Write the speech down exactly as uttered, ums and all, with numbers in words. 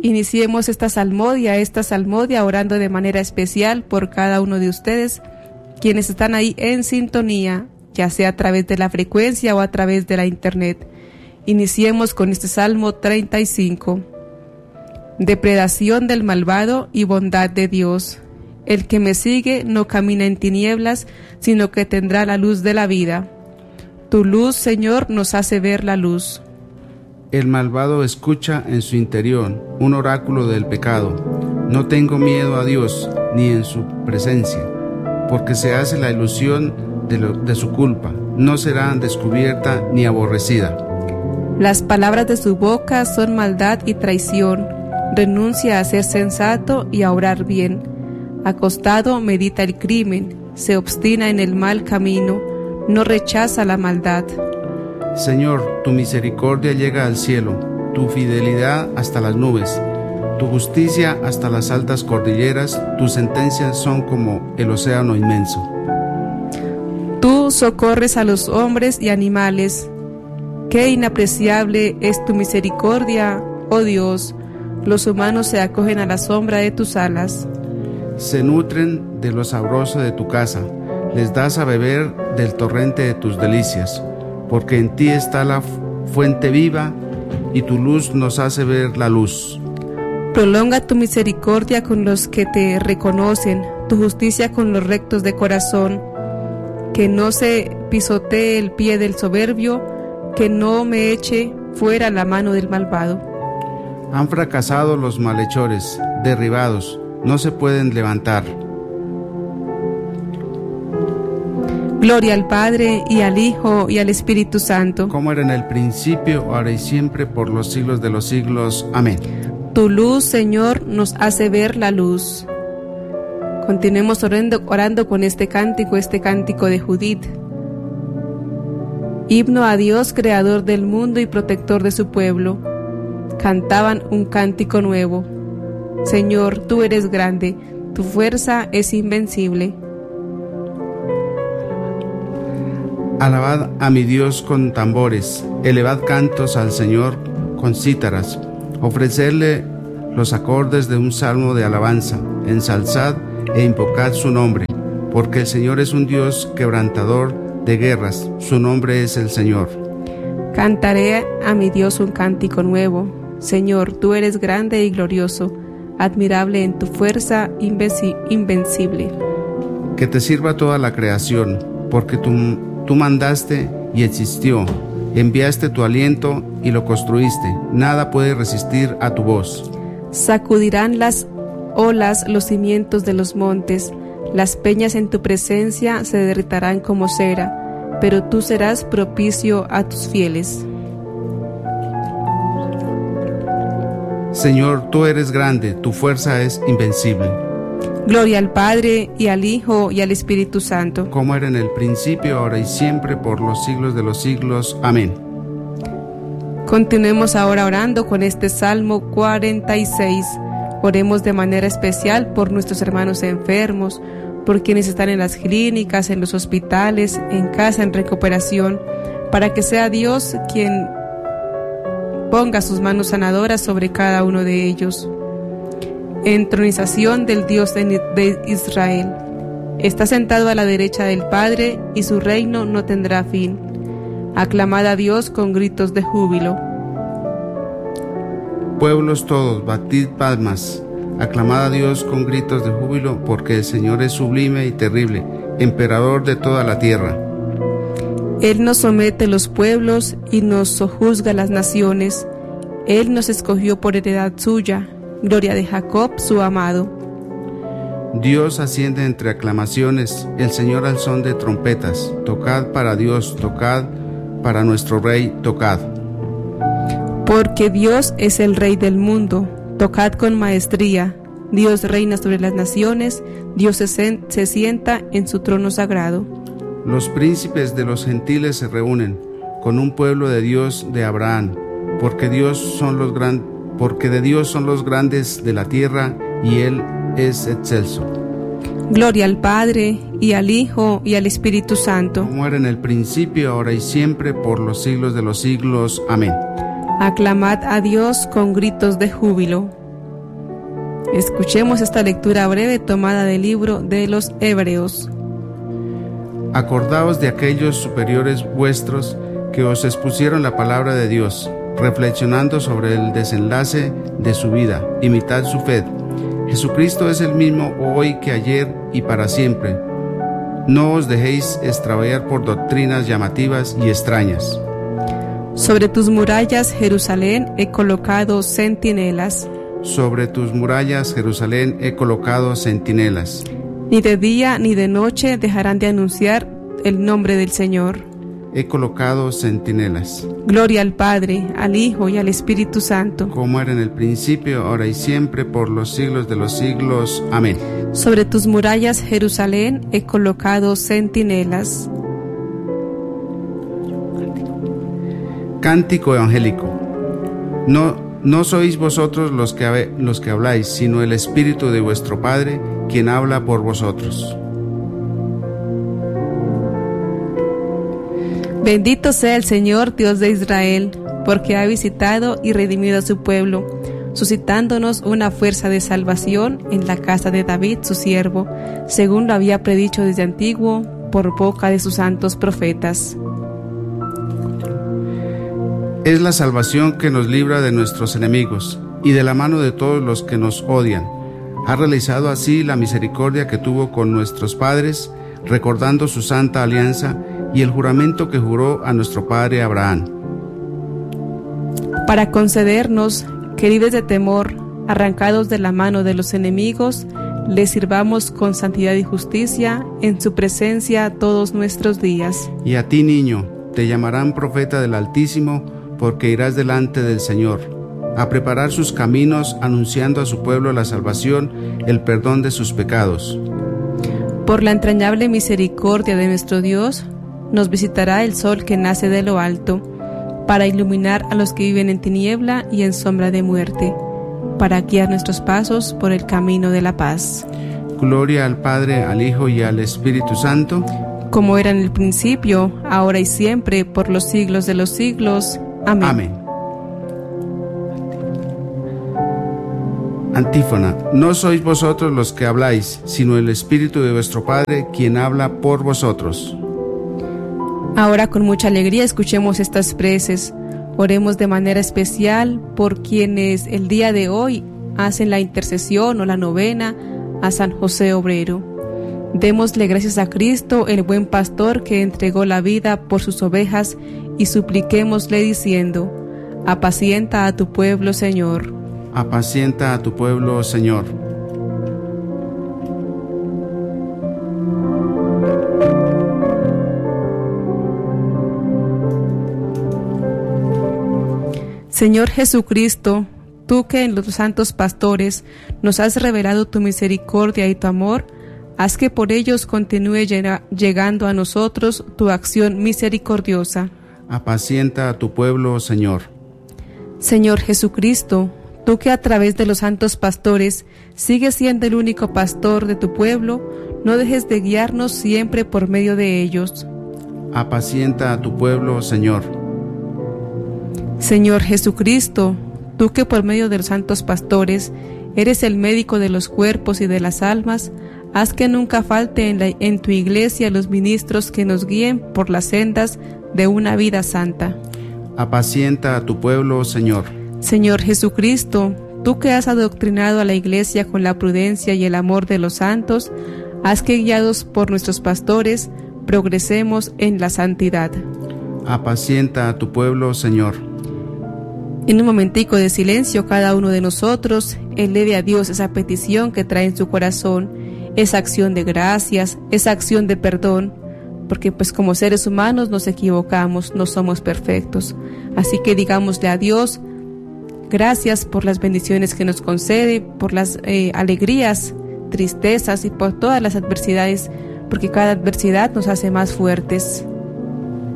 Iniciemos esta salmodia, esta salmodia orando de manera especial por cada uno de ustedes, quienes están ahí en sintonía, ya sea a través de la frecuencia o a través de la internet. Iniciemos con este Salmo treinta y cinco. Depredación del malvado y bondad de Dios. El que me sigue no camina en tinieblas, sino que tendrá la luz de la vida. Tu luz, Señor, nos hace ver la luz. El malvado escucha en su interior un oráculo del pecado. No tengo miedo a Dios ni en su presencia, porque se hace la ilusión de, lo, de su culpa. No será descubierta ni aborrecida. Las palabras de su boca son maldad y traición. Renuncia a ser sensato y a obrar bien. Acostado medita el crimen, se obstina en el mal camino, no rechaza la maldad. Señor, tu misericordia llega al cielo, tu fidelidad hasta las nubes, tu justicia hasta las altas cordilleras, tus sentencias son como el océano inmenso. Tú socorres a los hombres y animales. Qué inapreciable es tu misericordia, oh Dios. Los humanos se acogen a la sombra de tus alas. Se nutren de lo sabroso de tu casa, les das a beber del torrente de tus delicias. Porque en ti está la fuente viva, y tu luz nos hace ver la luz. Prolonga tu misericordia con los que te reconocen, tu justicia con los rectos de corazón. Que no se pisotee el pie del soberbio, que no me eche fuera la mano del malvado. Han fracasado los malhechores, derribados, no se pueden levantar. Gloria al Padre, y al Hijo, y al Espíritu Santo. Como era en el principio, ahora y siempre, por los siglos de los siglos. Amén. Tu luz, Señor, nos hace ver la luz. Continuemos orando, orando con este cántico, este cántico de Judith. Himno a Dios, creador del mundo y protector de su pueblo. Cantaban un cántico nuevo. Señor, tú eres grande, tu fuerza es invencible. Alabad a mi Dios con tambores, elevad cantos al Señor con cítaras, ofrecerle los acordes de un salmo de alabanza, ensalzad e invocad su nombre, porque el Señor es un Dios quebrantador de guerras, su nombre es el Señor. Cantaré a mi Dios un cántico nuevo. Señor, tú eres grande y glorioso, admirable en tu fuerza invenci- invencible. Que te sirva toda la creación, porque tú, tú mandaste y existió, enviaste tu aliento y lo construiste, nada puede resistir a tu voz. Sacudirán las olas los cimientos de los montes, las peñas en tu presencia se derritarán como cera, pero tú serás propicio a tus fieles. Señor, tú eres grande, tu fuerza es invencible. Gloria al Padre, y al Hijo, y al Espíritu Santo. Como era en el principio, ahora y siempre, por los siglos de los siglos. Amén. Continuemos ahora orando con este Salmo cuarenta y seis. Oremos de manera especial por nuestros hermanos enfermos, por quienes están en las clínicas, en los hospitales, en casa, en recuperación, para que sea Dios quien ponga sus manos sanadoras sobre cada uno de ellos. Entronización del Dios de Israel. Está sentado a la derecha del Padre, y su reino no tendrá fin. Aclamad a Dios con gritos de júbilo. Pueblos todos, batid palmas, aclamad a Dios con gritos de júbilo, porque el Señor es sublime y terrible, emperador de toda la tierra. Él nos somete los pueblos y nos sojuzga las naciones. Él nos escogió por heredad suya, gloria de Jacob, su amado. Dios asciende entre aclamaciones, el Señor al son de trompetas. Tocad para Dios, tocad para nuestro Rey, tocad. Porque Dios es el Rey del mundo, tocad con maestría. Dios reina sobre las naciones, Dios se, sen- se sienta en su trono sagrado. Los príncipes de los gentiles se reúnen con un pueblo de Dios de Abraham, porque Dios son los gran, porque de Dios son los grandes de la tierra, y Él es excelso. Gloria al Padre, y al Hijo, y al Espíritu Santo. Como era en el principio, ahora y siempre, por los siglos de los siglos. Amén. Aclamad a Dios con gritos de júbilo. Escuchemos esta lectura breve tomada del libro de los Hebreos. Acordaos de aquellos superiores vuestros que os expusieron la palabra de Dios, reflexionando sobre el desenlace de su vida, imitad su fe. Jesucristo es el mismo hoy que ayer y para siempre. No os dejéis extraviar por doctrinas llamativas y extrañas. Sobre tus murallas, Jerusalén, he colocado centinelas. Sobre tus murallas, Jerusalén, he colocado centinelas. Ni de día ni de noche dejarán de anunciar el nombre del Señor. He colocado centinelas. Gloria al Padre, al Hijo y al Espíritu Santo. Como era en el principio, ahora y siempre, por los siglos de los siglos. Amén. Sobre tus murallas, Jerusalén, he colocado centinelas. Cántico evangélico. No, no sois vosotros los que, habe, los que habláis, sino el Espíritu de vuestro Padre, quien habla por vosotros. Bendito sea el Señor, Dios de Israel, porque ha visitado y redimido a su pueblo, suscitándonos una fuerza de salvación en la casa de David, su siervo, según lo había predicho desde antiguo por boca de sus santos profetas. Es la salvación que nos libra de nuestros enemigos y de la mano de todos los que nos odian. Ha realizado así la misericordia que tuvo con nuestros padres, recordando su santa alianza y el juramento que juró a nuestro padre Abraham. Para concedernos que libres de temor, arrancados de la mano de los enemigos, le sirvamos con santidad y justicia en su presencia todos nuestros días. Y a ti, niño, te llamarán profeta del Altísimo, porque irás delante del Señor, a preparar sus caminos, anunciando a su pueblo la salvación, el perdón de sus pecados. Por la entrañable misericordia de nuestro Dios, nos visitará el sol que nace de lo alto, para iluminar a los que viven en tiniebla y en sombra de muerte, para guiar nuestros pasos por el camino de la paz. Gloria al Padre, al Hijo y al Espíritu Santo, como era en el principio, ahora y siempre, por los siglos de los siglos. Amén. Amén. Antífona. No sois vosotros los que habláis, sino el Espíritu de vuestro Padre, quien habla por vosotros. Ahora con mucha alegría escuchemos estas preces. Oremos de manera especial por quienes el día de hoy hacen la intercesión o la novena a San José Obrero. Démosle gracias a Cristo, el buen pastor que entregó la vida por sus ovejas, y supliquémosle diciendo: apacienta a tu pueblo, Señor. Apacienta a tu pueblo, Señor. Señor Jesucristo, tú que en los santos pastores nos has revelado tu misericordia y tu amor, haz que por ellos continúe llegando a nosotros tu acción misericordiosa. Apacienta a tu pueblo, Señor. Señor Jesucristo, tú que a través de los santos pastores sigues siendo el único pastor de tu pueblo, no dejes de guiarnos siempre por medio de ellos. Apacienta a tu pueblo, Señor. Señor Jesucristo, tú que por medio de los santos pastores eres el médico de los cuerpos y de las almas, haz que nunca falte en, la, en tu iglesia los ministros que nos guíen por las sendas de una vida santa. Apacienta a tu pueblo, Señor. Señor Jesucristo, tú que has adoctrinado a la iglesia con la prudencia y el amor de los santos, haz que guiados por nuestros pastores progresemos en la santidad. Apacienta a tu pueblo, Señor. En un momentico de silencio, cada uno de nosotros eleve a Dios esa petición que trae en su corazón, esa acción de gracias, esa acción de perdón, porque pues como seres humanos nos equivocamos, no somos perfectos. Así que digámosle a Dios: gracias por las bendiciones que nos concede, por las eh, alegrías, tristezas y por todas las adversidades, porque cada adversidad nos hace más fuertes.